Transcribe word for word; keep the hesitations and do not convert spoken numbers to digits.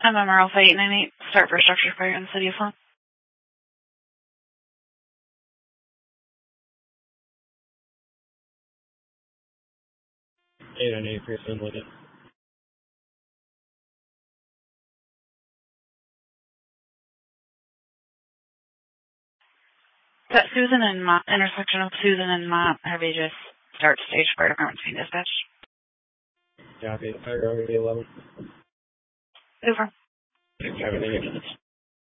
I'm M R Alpha eight nine eight, start for structure fire in the city of Flint. eight nine eight, Pearson, with it. Got Susan and Mott, intersection of Susan and Mott. Have you just start stage fire department to be dispatched? Copy. Fire over the eleven. Over. Six, seven, eight.